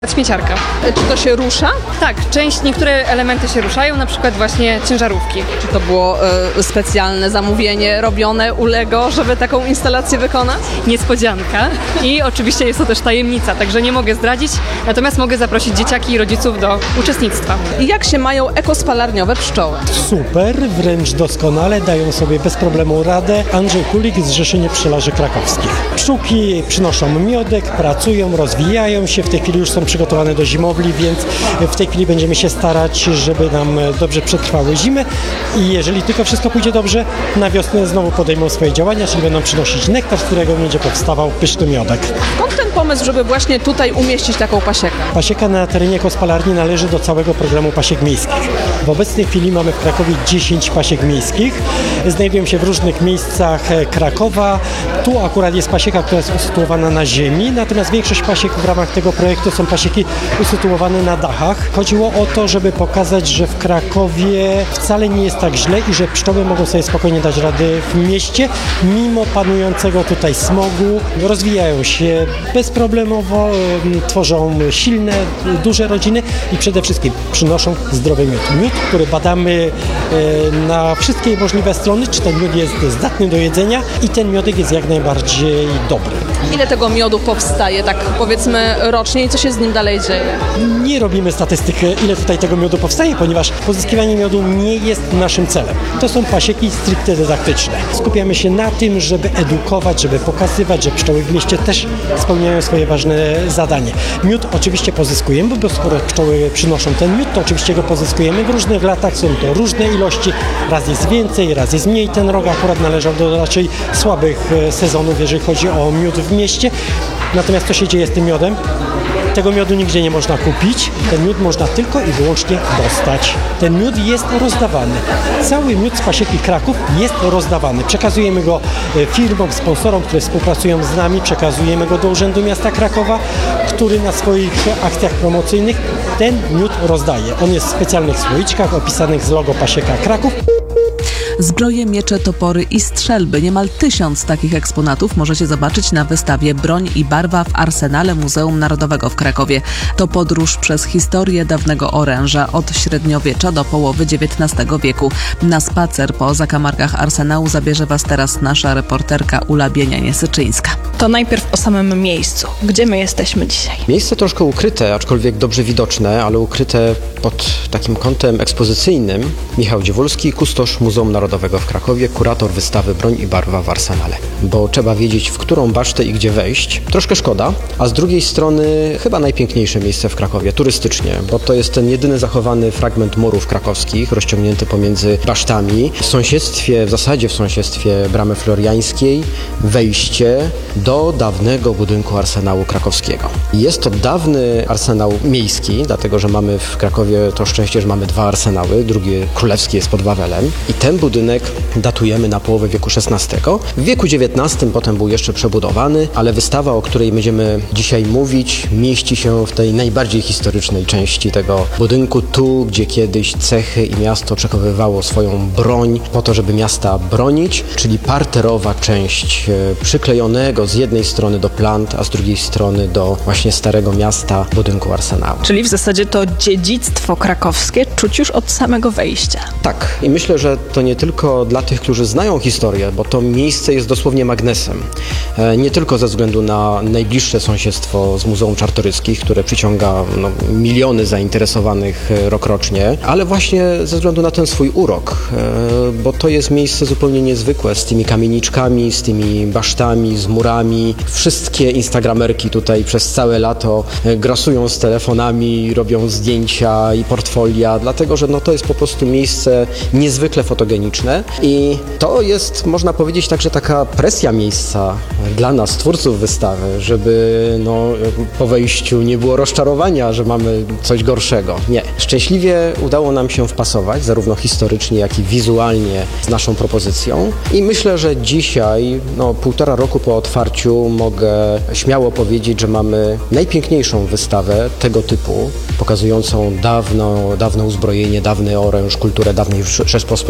Śmieciarka. Czy to się rusza? Tak, niektóre elementy się ruszają, na przykład właśnie ciężarówki. Czy to było specjalne zamówienie robione u Lego, żeby taką instalację wykonać? Niespodzianka i oczywiście jest to też tajemnica, także nie mogę zdradzić, natomiast mogę zaprosić dzieciaki i rodziców do uczestnictwa. I jak się mają ekospalarniowe pszczoły? Super, wręcz doskonale, dają sobie bez problemu radę. Andrzej Kulik, Zrzeszenie Pszczelarzy Krakowskich. Pszczółki przynoszą miodek, pracują, rozwijają się, w tej chwili już są przygotowane do zimowli, więc w tej chwili będziemy się starać, żeby nam dobrze przetrwały zimy i jeżeli tylko wszystko pójdzie dobrze, na wiosnę znowu podejmą swoje działania, czyli będą przynosić nektar, z którego będzie powstawał pyszny miodek. Skąd ten pomysł, żeby właśnie tutaj umieścić taką pasiekę? Pasieka na terenie ekospalarni należy do całego programu pasiek miejskich. W obecnej chwili mamy w Krakowie 10 pasiek miejskich. Znajdują się w różnych miejscach Krakowa. Tu akurat jest pasieka, która jest usytuowana na ziemi, natomiast większość pasiek w ramach tego projektu są pasieki usytuowane na dachach. Chodziło o to, żeby pokazać, że w Krakowie wcale nie jest tak źle i że pszczoły mogą sobie spokojnie dać rady w mieście, mimo panującego tutaj smogu. Rozwijają się bezproblemowo, tworzą silne, duże rodziny i przede wszystkim przynoszą zdrowy miód. Miód, który badamy na wszystkie możliwe strony, czy ten miód jest zdatny do jedzenia i ten miodek jest jak najbardziej dobry. Ile tego miodu powstaje, tak powiedzmy rocznie i co się z nim dalej dzieje? Nie robimy statystyk, ile tutaj tego miodu powstaje, ponieważ pozyskiwanie miodu nie jest naszym celem. To są pasieki stricte dydaktyczne. Skupiamy się na tym, żeby edukować, żeby pokazywać, że pszczoły w mieście też spełniają swoje ważne zadanie. Miód oczywiście pozyskujemy, bo skoro pszczoły przynoszą ten miód, to oczywiście go pozyskujemy w różnych latach, są to różne ilości, raz jest więcej, raz jest mniej. Ten rok akurat należał do raczej słabych sezonów, jeżeli chodzi o miód w mieście. Natomiast co się dzieje z tym miodem? Tego miodu nigdzie nie można kupić, ten miód można tylko i wyłącznie dostać. Ten miód jest rozdawany. Cały miód z pasieki Kraków jest rozdawany. Przekazujemy go firmom, sponsorom, które współpracują z nami, przekazujemy go do Urzędu Miasta Krakowa, który na swoich akcjach promocyjnych ten miód rozdaje. On jest w specjalnych słoiczkach opisanych z logo pasieka Kraków. Zbroje, miecze, topory i strzelby. Niemal 1000 takich eksponatów możecie zobaczyć na wystawie Broń i barwa w Arsenale Muzeum Narodowego w Krakowie. To podróż przez historię dawnego oręża od średniowiecza do połowy XIX wieku. Na spacer po zakamarkach Arsenału zabierze Was teraz nasza reporterka Ula Bienianie-Syczyńska. To najpierw o samym miejscu. Gdzie my jesteśmy dzisiaj? Miejsce troszkę ukryte, aczkolwiek dobrze widoczne, ale ukryte pod takim kątem ekspozycyjnym. Michał Dziewulski, kustosz Muzeum Narodowego w Krakowie, kurator wystawy Broń i barwa w Arsenale. Bo trzeba wiedzieć, w którą basztę i gdzie wejść. Troszkę szkoda, a z drugiej strony chyba najpiękniejsze miejsce w Krakowie, turystycznie, bo to jest ten jedyny zachowany fragment murów krakowskich, rozciągnięty pomiędzy basztami. W zasadzie w sąsiedztwie Bramy Floriańskiej, wejście do dawnego budynku Arsenału Krakowskiego. Jest to dawny arsenał miejski, dlatego że mamy w Krakowie to szczęście, że mamy 2 arsenały, drugi królewski jest pod Wawelem i ten budynek datujemy na połowę wieku XVI. W wieku XIX potem był jeszcze przebudowany, ale wystawa, o której będziemy dzisiaj mówić, mieści się w tej najbardziej historycznej części tego budynku, tu gdzie kiedyś cechy i miasto przechowywało swoją broń po to, żeby miasta bronić, czyli parterowa część przyklejonego z jednej strony do plant, a z drugiej strony do właśnie starego miasta budynku Arsenału. Czyli w zasadzie to dziedzictwo krakowskie czuć już od samego wejścia. Tak, i myślę, że to nie tylko dla tych, którzy znają historię, bo to miejsce jest dosłownie magnesem. Nie tylko ze względu na najbliższe sąsiedztwo z Muzeum Czartoryskich, które przyciąga miliony zainteresowanych rokrocznie, ale właśnie ze względu na ten swój urok, bo to jest miejsce zupełnie niezwykłe, z tymi kamieniczkami, z tymi basztami, z murami. Wszystkie instagramerki tutaj przez całe lato grasują z telefonami, robią zdjęcia i portfolia, dlatego że to jest po prostu miejsce niezwykle fotogeniczne i to jest, można powiedzieć, także taka presja miejsca dla nas, twórców wystawy, żeby po wejściu nie było rozczarowania, że mamy coś gorszego. Nie. Szczęśliwie udało nam się wpasować, zarówno historycznie, jak i wizualnie z naszą propozycją i myślę, że dzisiaj, 1,5 roku po otwarciu mogę śmiało powiedzieć, że mamy najpiękniejszą wystawę tego typu, pokazującą dawne uzbrojenie, dawny oręż, kulturę dawnej Rzeczpospolitej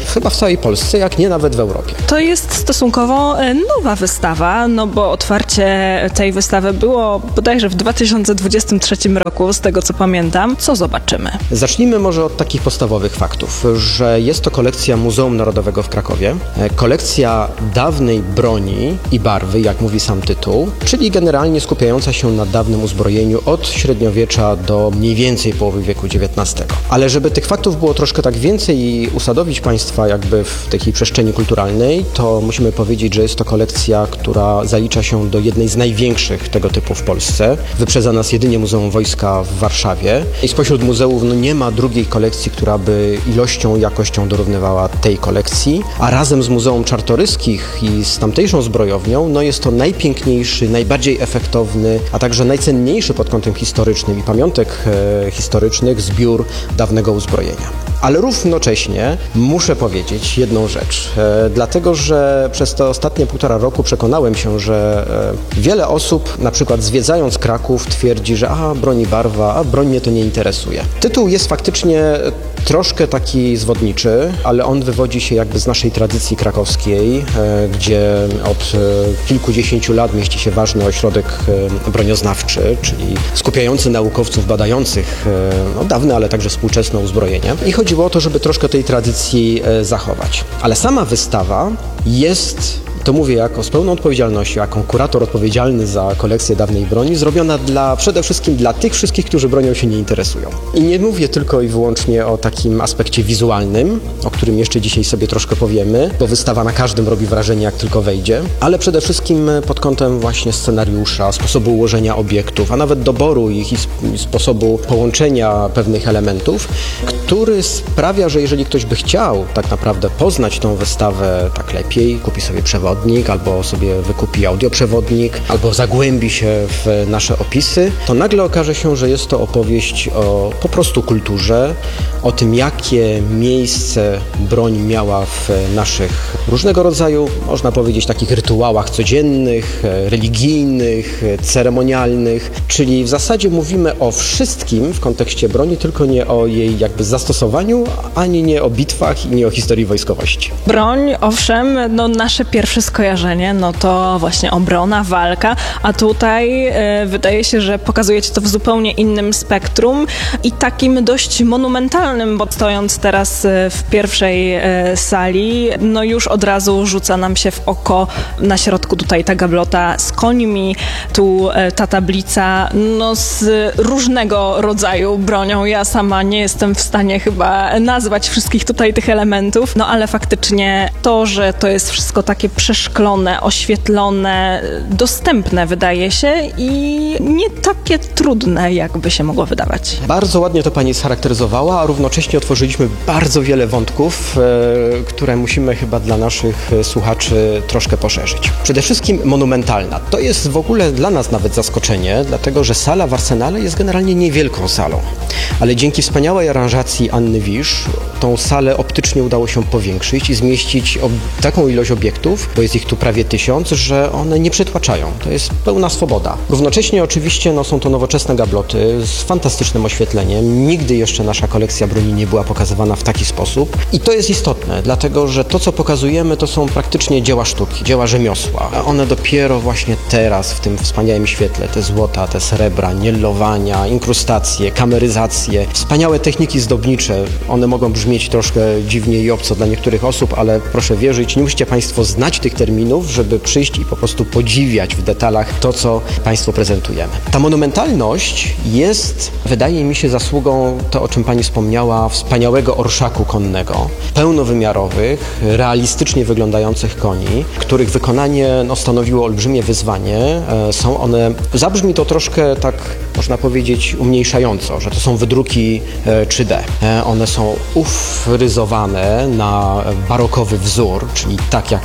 chyba w całej Polsce, jak nie nawet w Europie. To jest stosunkowo nowa wystawa, no bo otwarcie tej wystawy było bodajże w 2023 roku, z tego co pamiętam. Co zobaczymy? Zacznijmy może od takich podstawowych faktów, że jest to kolekcja Muzeum Narodowego w Krakowie, kolekcja dawnej broni i barwy, jak mówi sam tytuł, czyli generalnie skupiająca się na dawnym uzbrojeniu od średniowiecza do mniej więcej połowy wieku XIX. Ale żeby tych faktów było troszkę tak więcej i usadowić Państwa jakby w takiej przestrzeni kulturalnej, to musimy powiedzieć, że jest to kolekcja, która zalicza się do jednej z największych tego typu w Polsce. Wyprzedza nas jedynie Muzeum Wojska w Warszawie i spośród muzeów nie ma drugiej kolekcji, która by ilością, jakością dorównywała tej kolekcji, a razem z Muzeum Czartoryskich i z tamtejszą zbrojownią jest to najpiękniejszy, najbardziej efektowny, a także najcenniejszy pod kątem historycznym i pamiątek historycznych zbiór dawnego uzbrojenia. Ale równocześnie muszę powiedzieć jedną rzecz, dlatego że przez te ostatnie 1,5 roku przekonałem się, że wiele osób, na przykład zwiedzając Kraków, twierdzi, że broń i barwa, broń mnie to nie interesuje. Tytuł jest faktycznie troszkę taki zwodniczy, ale on wywodzi się jakby z naszej tradycji krakowskiej, gdzie od kilkudziesięciu lat mieści się ważny ośrodek bronioznawczy, czyli skupiający naukowców badających dawne, ale także współczesne uzbrojenie. I chodziło o to, żeby troszkę tej tradycji zachować. Ale sama wystawa jest, to mówię z pełną odpowiedzialnością, jako kurator odpowiedzialny za kolekcję dawnej broni, zrobiona przede wszystkim dla tych wszystkich, którzy bronią się nie interesują. I nie mówię tylko i wyłącznie o takim aspekcie wizualnym, o którym jeszcze dzisiaj sobie troszkę powiemy, bo wystawa na każdym robi wrażenie, jak tylko wejdzie, ale przede wszystkim pod kątem właśnie scenariusza, sposobu ułożenia obiektów, a nawet doboru ich i sposobu połączenia pewnych elementów, który sprawia, że jeżeli ktoś by chciał tak naprawdę poznać tą wystawę tak lepiej, kupi sobie przewodnik, albo sobie wykupi audioprzewodnik, albo zagłębi się w nasze opisy, to nagle okaże się, że jest to opowieść o po prostu kulturze, o tym, jakie miejsce broń miała w naszych różnego rodzaju, można powiedzieć, takich rytuałach codziennych, religijnych, ceremonialnych, czyli w zasadzie mówimy o wszystkim w kontekście broni, tylko nie o jej jakby zastosowaniu, ani nie o bitwach i nie o historii wojskowości. Broń, owszem, nasze pierwsze skojarzenie, to właśnie obrona, walka, a tutaj wydaje się, że pokazujecie to w zupełnie innym spektrum i takim dość monumentalnym, bo stojąc teraz w pierwszej sali, już od razu rzuca nam się w oko na środku tutaj ta gablota z końmi, tu ta tablica, z różnego rodzaju bronią. Ja sama nie jestem w stanie chyba nazwać wszystkich tutaj tych elementów, ale faktycznie to, że to jest wszystko takie przeszklone, oświetlone, dostępne wydaje się i nie takie trudne, jakby się mogło wydawać. Bardzo ładnie to Pani scharakteryzowała, a równocześnie otworzyliśmy bardzo wiele wątków, które musimy chyba dla naszych słuchaczy troszkę poszerzyć. Przede wszystkim monumentalna. To jest w ogóle dla nas nawet zaskoczenie, dlatego że sala w Arsenale jest generalnie niewielką salą, ale dzięki wspaniałej aranżacji Anny Wisz tą salę optycznie udało się powiększyć i zmieścić taką ilość obiektów, bo jest ich tu prawie 1000, że one nie przytłaczają. To jest pełna swoboda. Równocześnie oczywiście są to nowoczesne gabloty z fantastycznym oświetleniem. Nigdy jeszcze nasza kolekcja broni nie była pokazywana w taki sposób i to jest istotne, dlatego że to, co pokazujemy, to są praktycznie dzieła sztuki, dzieła rzemiosła. A one dopiero właśnie teraz w tym wspaniałym świetle, te złota, te srebra, nielowania, inkrustacje, kameryzacje, wspaniałe techniki zdobnicze. One mogą brzmieć troszkę dziwnie i obco dla niektórych osób, ale proszę wierzyć, nie musicie Państwo znać tych terminów, żeby przyjść i po prostu podziwiać w detalach to, co Państwu prezentujemy. Ta monumentalność jest, wydaje mi się, zasługą, to o czym Pani wspomniała, wspaniałego orszaku konnego, pełnowymiarowych, realistycznie wyglądających koni, których wykonanie stanowiło olbrzymie wyzwanie. Są one, zabrzmi to troszkę tak, można powiedzieć, umniejszająco, że to są wydruki 3D. One są ufryzowane na barokowy wzór, czyli tak jak fryzowano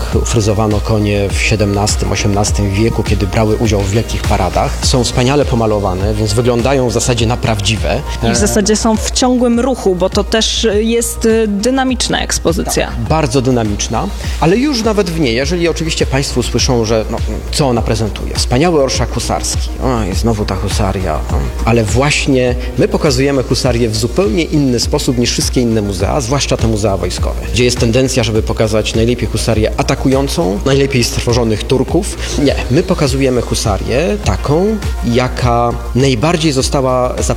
motylizowano konie w XVII-XVIII wieku, kiedy brały udział w wielkich paradach. Są wspaniale pomalowane, więc wyglądają w zasadzie na prawdziwe. I w zasadzie są w ciągłym ruchu, bo to też jest dynamiczna ekspozycja. Bardzo dynamiczna, ale już nawet w niej, jeżeli oczywiście Państwo słyszą, że co ona prezentuje. Wspaniały orszak husarski. Oj, znowu ta husaria. Ale właśnie my pokazujemy husarię w zupełnie inny sposób niż wszystkie inne muzea, zwłaszcza te muzea wojskowe, gdzie jest tendencja, żeby pokazać najlepiej husarię atakującą, najlepiej stworzonych Turków. Nie, my pokazujemy husarię taką, jaka najbardziej została